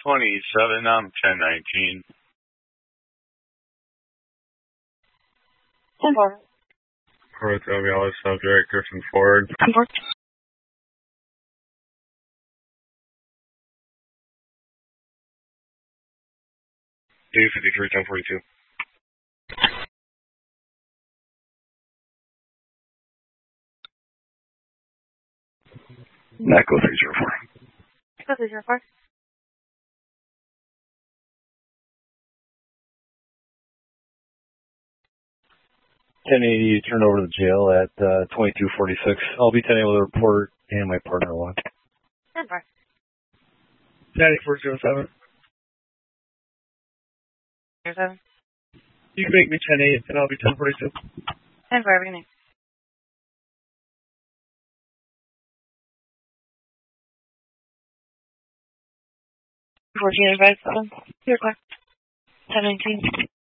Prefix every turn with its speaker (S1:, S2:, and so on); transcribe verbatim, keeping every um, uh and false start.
S1: twenty-seven, I'm ten nineteen.
S2: ten four.
S1: Perth, L S subject, Griffin Ford.
S2: ten four.
S1: D fifty-three, ten forty-two.
S3: Echo three zero four.
S2: Echo three zero four.
S3: ten eighty, turn over to the jail at uh, twenty-two forty-six. I'll be ten able to report, and my partner will.
S2: ten four.
S4: ninety-four zero seven.
S2: zero seven.
S4: You can make me ten eight, and I'll be ten forty-two.
S2: ten four, beginning. fourteen advice, seven. Zero o'clock. ten nineteen.